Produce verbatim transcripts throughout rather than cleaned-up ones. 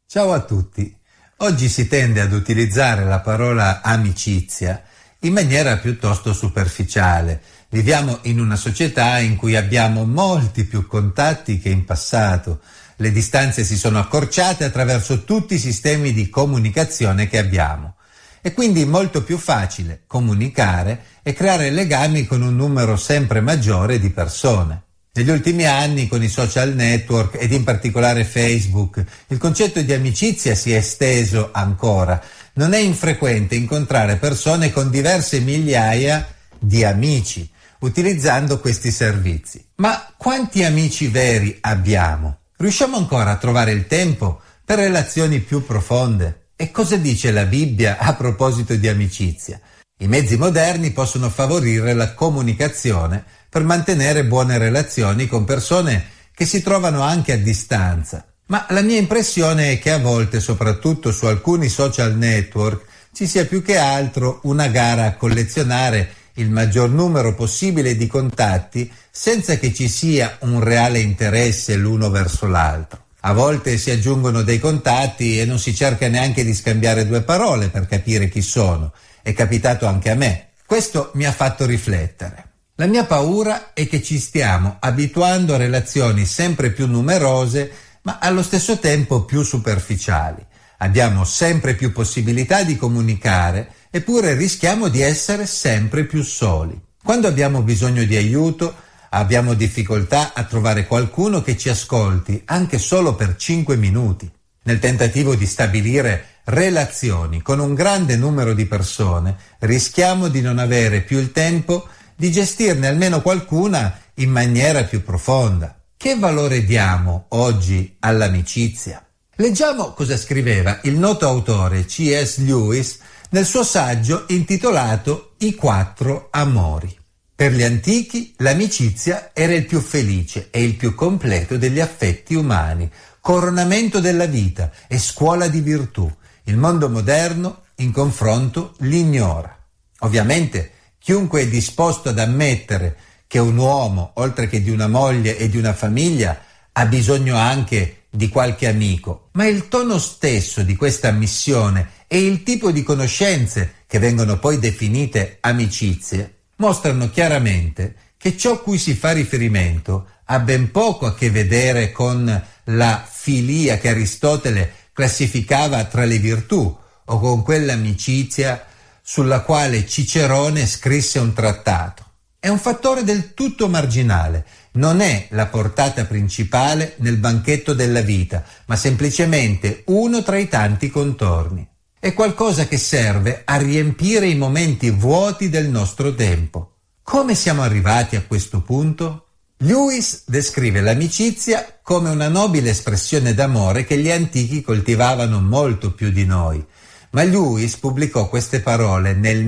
Ciao a tutti. Oggi si tende ad utilizzare la parola amicizia in maniera piuttosto superficiale. Viviamo in una società in cui abbiamo molti più contatti che in passato. Le distanze si sono accorciate attraverso tutti i sistemi di comunicazione che abbiamo. È quindi molto più facile comunicare e creare legami con un numero sempre maggiore di persone. Negli ultimi anni, con i social network ed in particolare Facebook, il concetto di amicizia si è esteso ancora. Non è infrequente incontrare persone con diverse migliaia di amici, utilizzando questi servizi. Ma quanti amici veri abbiamo? Riusciamo ancora a trovare il tempo per relazioni più profonde? E cosa dice la Bibbia a proposito di amicizia? I mezzi moderni possono favorire la comunicazione per mantenere buone relazioni con persone che si trovano anche a distanza. Ma la mia impressione è che a volte, soprattutto su alcuni social network, ci sia più che altro una gara a collezionare il maggior numero possibile di contatti senza che ci sia un reale interesse l'uno verso l'altro. A volte si aggiungono dei contatti e non si cerca neanche di scambiare due parole per capire chi sono. È capitato anche a me. Questo mi ha fatto riflettere. La mia paura è che ci stiamo abituando a relazioni sempre più numerose, ma allo stesso tempo più superficiali. Abbiamo sempre più possibilità di comunicare, eppure rischiamo di essere sempre più soli. Quando abbiamo bisogno di aiuto, abbiamo difficoltà a trovare qualcuno che ci ascolti, anche solo per cinque minuti. Nel tentativo di stabilire relazioni con un grande numero di persone, rischiamo di non avere più il tempo di gestirne almeno qualcuna in maniera più profonda. Che valore diamo oggi all'amicizia? Leggiamo cosa scriveva il noto autore C S Lewis nel suo saggio intitolato I quattro amori. Per gli antichi l'amicizia era il più felice e il più completo degli affetti umani, coronamento della vita e scuola di virtù. Il mondo moderno, in confronto, l'ignora. Ovviamente, chiunque è disposto ad ammettere che un uomo, oltre che di una moglie e di una famiglia, ha bisogno anche di qualche amico. Ma il tono stesso di questa ammissione e il tipo di conoscenze che vengono poi definite amicizie mostrano chiaramente che ciò cui si fa riferimento ha ben poco a che vedere con la filia che Aristotele classificava tra le virtù o con quell'amicizia sulla quale Cicerone scrisse un trattato. È un fattore del tutto marginale, non è la portata principale nel banchetto della vita, ma semplicemente uno tra i tanti contorni. È qualcosa che serve a riempire i momenti vuoti del nostro tempo. Come siamo arrivati a questo punto? Lewis descrive l'amicizia come una nobile espressione d'amore che gli antichi coltivavano molto più di noi. Ma Lewis pubblicò queste parole nel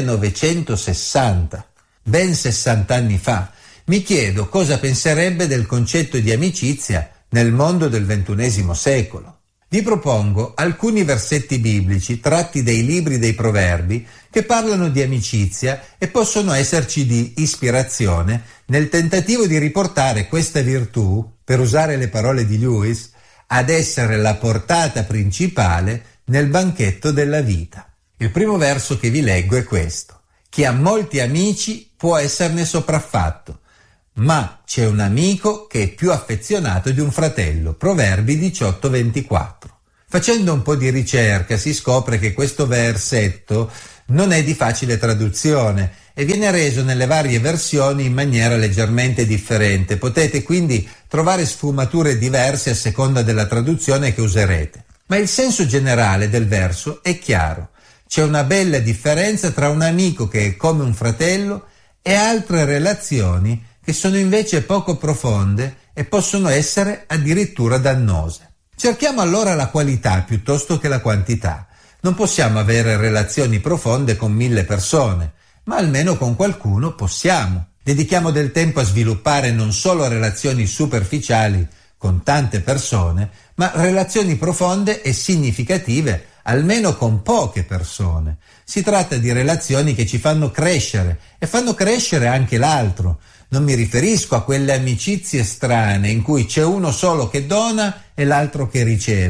millenovecentosessanta, ben sessanta anni fa. Mi chiedo cosa penserebbe del concetto di amicizia nel mondo del ventunesimo secolo. Vi propongo alcuni versetti biblici tratti dai libri dei Proverbi che parlano di amicizia e possono esserci di ispirazione nel tentativo di riportare questa virtù, per usare le parole di Lewis, ad essere la portata principale nel banchetto della vita. Il primo verso che vi leggo è questo: chi ha molti amici può esserne sopraffatto, ma c'è un amico che è più affezionato di un fratello. Proverbi diciotto ventiquattro. Facendo un po' di ricerca si scopre che questo versetto non è di facile traduzione e viene reso nelle varie versioni in maniera leggermente differente. Potete quindi trovare sfumature diverse a seconda della traduzione che userete. Ma il senso generale del verso è chiaro. C'è una bella differenza tra un amico che è come un fratello e altre relazioni che sono invece poco profonde e possono essere addirittura dannose. Cerchiamo allora la qualità piuttosto che la quantità. Non possiamo avere relazioni profonde con mille persone, ma almeno con qualcuno possiamo. Dedichiamo del tempo a sviluppare non solo relazioni superficiali con tante persone, ma relazioni profonde e significative almeno con poche persone. Si tratta di relazioni che ci fanno crescere e fanno crescere anche l'altro. Non mi riferisco a quelle amicizie strane in cui c'è uno solo che dona e l'altro che riceve,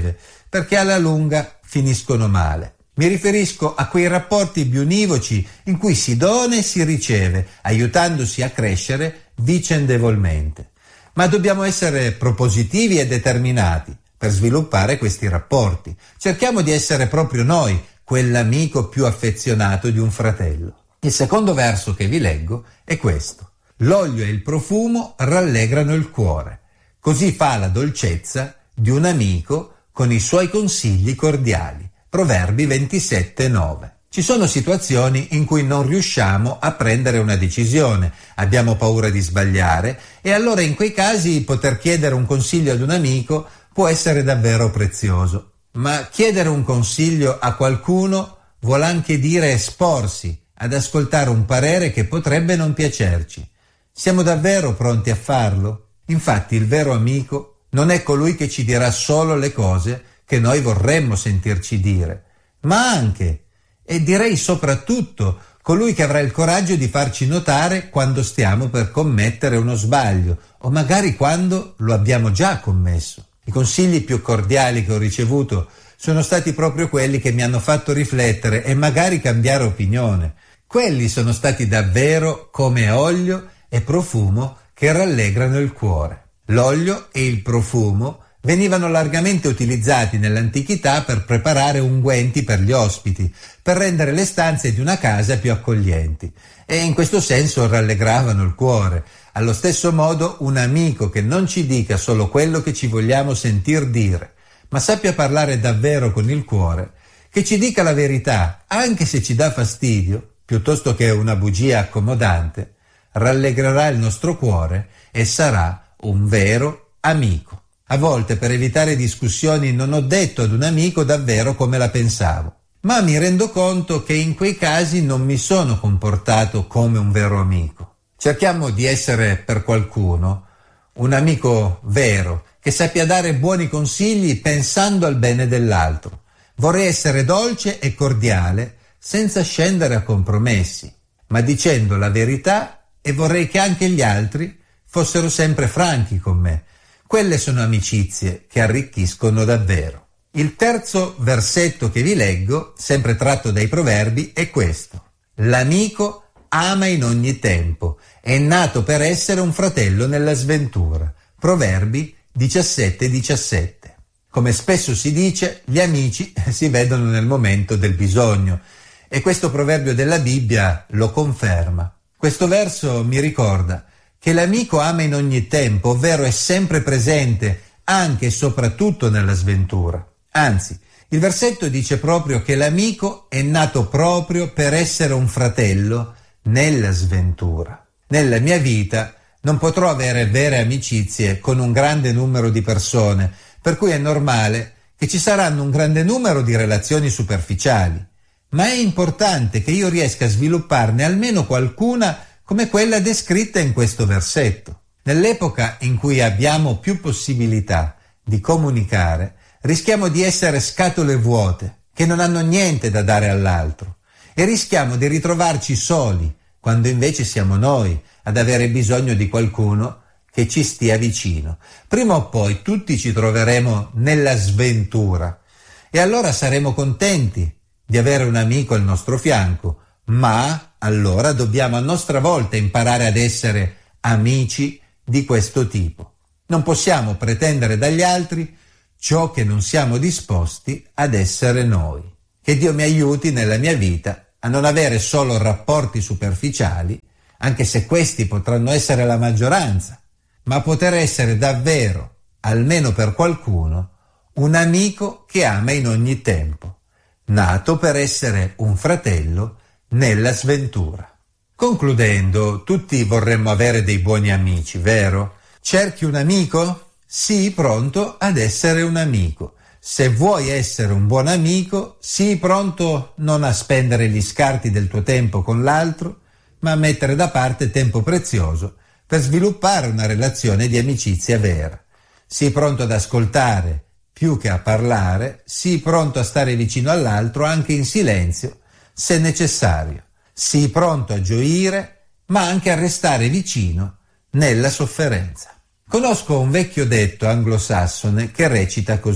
perché alla lunga finiscono male. Mi riferisco a quei rapporti biunivoci in cui si dona e si riceve, aiutandosi a crescere vicendevolmente. Ma dobbiamo essere propositivi e determinati per sviluppare questi rapporti. Cerchiamo di essere proprio noi quell'amico più affezionato di un fratello. Il secondo verso che vi leggo è questo. L'olio e il profumo rallegrano il cuore. Così fa la dolcezza di un amico con i suoi consigli cordiali. Proverbi ventisette nove. Ci sono situazioni in cui non riusciamo a prendere una decisione, abbiamo paura di sbagliare e allora in quei casi poter chiedere un consiglio ad un amico può essere davvero prezioso. Ma chiedere un consiglio a qualcuno vuol anche dire esporsi ad ascoltare un parere che potrebbe non piacerci. Siamo davvero pronti a farlo? Infatti il vero amico non è colui che ci dirà solo le cose che noi vorremmo sentirci dire, ma anche, e direi soprattutto, colui che avrà il coraggio di farci notare quando stiamo per commettere uno sbaglio, o magari quando lo abbiamo già commesso. I consigli più cordiali che ho ricevuto sono stati proprio quelli che mi hanno fatto riflettere e magari cambiare opinione. Quelli sono stati davvero come olio e profumo che rallegrano il cuore. L'olio e il profumo venivano largamente utilizzati nell'antichità per preparare unguenti per gli ospiti, per rendere le stanze di una casa più accoglienti, e in questo senso rallegravano il cuore. Allo stesso modo, un amico che non ci dica solo quello che ci vogliamo sentir dire, ma sappia parlare davvero con il cuore, che ci dica la verità, anche se ci dà fastidio, piuttosto che una bugia accomodante, rallegrerà il nostro cuore e sarà un vero amico. A volte, per evitare discussioni, non ho detto ad un amico davvero come la pensavo, ma mi rendo conto che in quei casi non mi sono comportato come un vero amico. Cerchiamo di essere per qualcuno un amico vero, che sappia dare buoni consigli pensando al bene dell'altro. Vorrei essere dolce e cordiale, senza scendere a compromessi, ma dicendo la verità, e vorrei che anche gli altri fossero sempre franchi con me. Quelle sono amicizie che arricchiscono davvero. Il terzo versetto che vi leggo, sempre tratto dai Proverbi, è questo. L'amico ama in ogni tempo, è nato per essere un fratello nella sventura. Proverbi diciassette diciassette. Come spesso si dice, gli amici si vedono nel momento del bisogno, e questo proverbio della Bibbia lo conferma. Questo verso mi ricorda che l'amico ama in ogni tempo, ovvero è sempre presente, anche e soprattutto nella sventura. Anzi, il versetto dice proprio che l'amico è nato proprio per essere un fratello nella sventura. Nella mia vita non potrò avere vere amicizie con un grande numero di persone, per cui è normale che ci saranno un grande numero di relazioni superficiali, ma è importante che io riesca a svilupparne almeno qualcuna come quella descritta in questo versetto. Nell'epoca in cui abbiamo più possibilità di comunicare, rischiamo di essere scatole vuote, che non hanno niente da dare all'altro, e rischiamo di ritrovarci soli, quando invece siamo noi ad avere bisogno di qualcuno che ci stia vicino. Prima o poi tutti ci troveremo nella sventura, e allora saremo contenti di avere un amico al nostro fianco, ma allora dobbiamo a nostra volta imparare ad essere amici di questo tipo. Non possiamo pretendere dagli altri ciò che non siamo disposti ad essere noi. Che Dio mi aiuti nella mia vita a non avere solo rapporti superficiali, anche se questi potranno essere la maggioranza, ma a poter essere davvero, almeno per qualcuno, un amico che ama in ogni tempo, nato per essere un fratello nella sventura. Concludendo, tutti vorremmo avere dei buoni amici, vero? Cerchi un amico? Sii pronto ad essere un amico. Se vuoi essere un buon amico, sii pronto non a spendere gli scarti del tuo tempo con l'altro, ma a mettere da parte tempo prezioso per sviluppare una relazione di amicizia vera. Sii pronto ad ascoltare più che a parlare, sii pronto a stare vicino all'altro anche in silenzio, se necessario. Sii pronto a gioire, ma anche a restare vicino nella sofferenza. Conosco un vecchio detto anglosassone che recita così: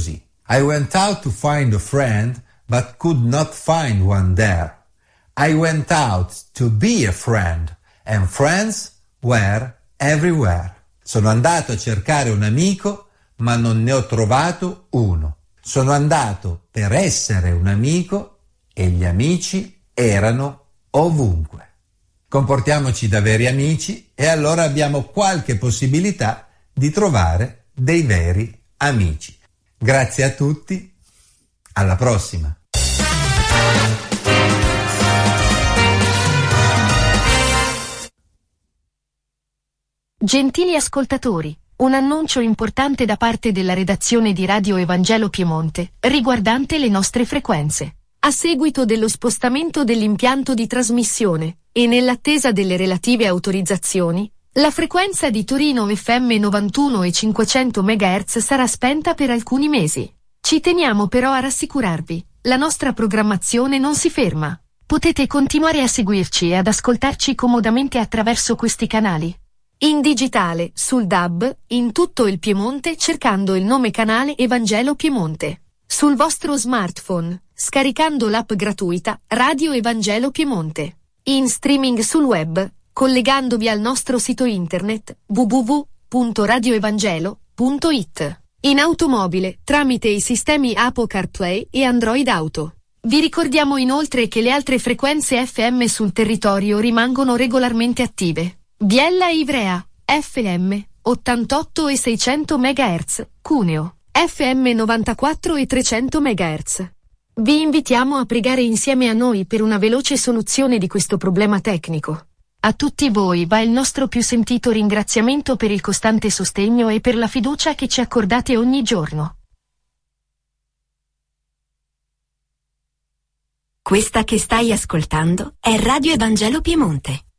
I went out to find a friend, but could not find one there. I went out to be a friend, and friends were everywhere. Sono andato a cercare un amico, ma non ne ho trovato uno. Sono andato per essere un amico e gli amici erano ovunque. Comportiamoci da veri amici e allora abbiamo qualche possibilità di trovare dei veri amici. Grazie a tutti, alla prossima! Gentili ascoltatori, un annuncio importante da parte della redazione di Radio Evangelo Piemonte, riguardante le nostre frequenze. A seguito dello spostamento dell'impianto di trasmissione, e nell'attesa delle relative autorizzazioni, la frequenza di Torino F M novantuno e cinquecento megahertz sarà spenta per alcuni mesi. Ci teniamo però a rassicurarvi, la nostra programmazione non si ferma. Potete continuare a seguirci e ad ascoltarci comodamente attraverso questi canali. In digitale, sul D A B, in tutto il Piemonte cercando il nome canale Evangelo Piemonte. Sul vostro smartphone, scaricando l'app gratuita Radio Evangelo Piemonte. In streaming sul web, collegandovi al nostro sito internet w w w punto radio evangelo punto i t. In automobile, tramite i sistemi Apple CarPlay e Android Auto. Vi ricordiamo inoltre che le altre frequenze F M sul territorio rimangono regolarmente attive. Biella e Ivrea, F M, ottantotto e seicento megahertz, Cuneo, F M novantaquattro e trecento megahertz. Vi invitiamo a pregare insieme a noi per una veloce soluzione di questo problema tecnico. A tutti voi va il nostro più sentito ringraziamento per il costante sostegno e per la fiducia che ci accordate ogni giorno. Questa che stai ascoltando è Radio Evangelo Piemonte.